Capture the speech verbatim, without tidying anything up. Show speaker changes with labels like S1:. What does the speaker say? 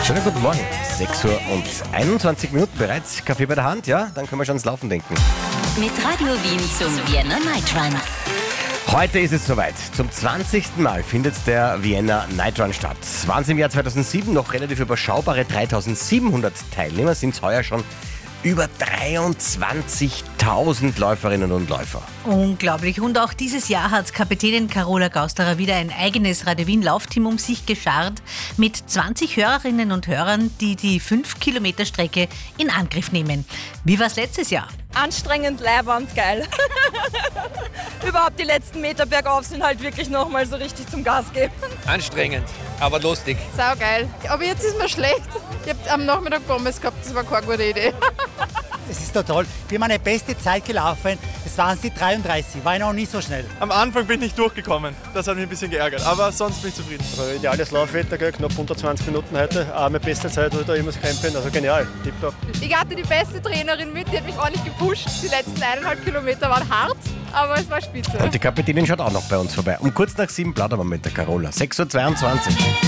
S1: Schönen guten Morgen. sechs Uhr und einundzwanzig Minuten bereits. Kaffee bei der Hand, ja? Dann können wir schon ins Laufen denken.
S2: Mit Radio Wien zum Vienna Night Run.
S1: Heute ist es soweit. Zum zwanzigsten Mal findet der Vienna Night Run statt. Waren es im Jahr zweitausendsieben noch relativ überschaubare dreitausendsiebenhundert Teilnehmer, sind es heuer schon über dreiundzwanzigtausend Läuferinnen und Läufer.
S3: Unglaublich. Und auch dieses Jahr hat Kapitänin Carola Gausterer wieder ein eigenes Radio Wien Laufteam um sich geschart mit zwanzig Hörerinnen und Hörern, die die fünf Kilometer Strecke in Angriff nehmen. Wie war es letztes Jahr?
S4: Anstrengend, leibernd, geil. Überhaupt die letzten Meter bergauf sind halt wirklich nochmal so richtig zum Gas geben.
S5: Anstrengend, aber lustig.
S6: Saugeil. Aber jetzt ist mir schlecht. Ich habe am Nachmittag Pommes gehabt, das war keine gute Idee.
S7: Es ist total. Wir haben meine beste Zeit gelaufen. Es waren die dreiunddreißig. War noch nie so schnell.
S8: Am Anfang bin ich nicht durchgekommen. Das hat mich ein bisschen geärgert. Aber sonst bin ich zufrieden.
S9: Also ideales Laufwetter, gell? Knapp unter zwanzig Minuten heute. Auch meine beste Zeit heute, ich muss krempeln. Also genial. Tipptopp.
S6: Ich hatte die beste Trainerin mit, die hat mich ordentlich gepusht. Die letzten eineinhalb Kilometer waren hart, aber es war spitze.
S1: Und die Kapitänin schaut auch noch bei uns vorbei. Um kurz nach sieben plaudern wir mit der Carola. sechs Uhr zweiundzwanzig.